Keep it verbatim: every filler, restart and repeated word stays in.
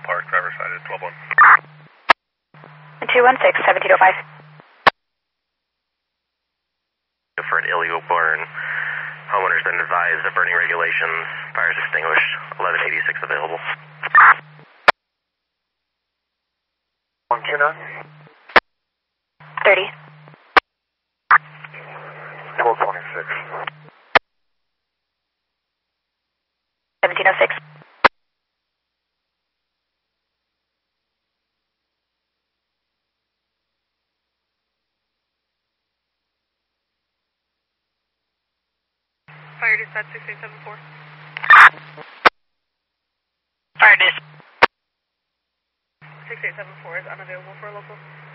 Park, driver side at twelve one. two one six, seventeen oh five. For an illegal burn, homeowners been advised of burning regulations, fires extinguished, eleven eighty-six available. one two nine. thirty. twelve twenty-six. seventeen oh six. Fire dispatch six eight seven four. Fire dispatch. six eight seven four is unavailable for a local.